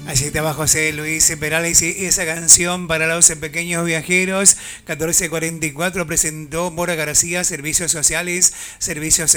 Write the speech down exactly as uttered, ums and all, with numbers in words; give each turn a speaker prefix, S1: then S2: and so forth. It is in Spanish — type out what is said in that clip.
S1: Allí estaba José Luis Perales y esa canción para los pequeños viajeros. catorce cuarenta y cuatro presentó Mora García, Servicios Sociales, Servicios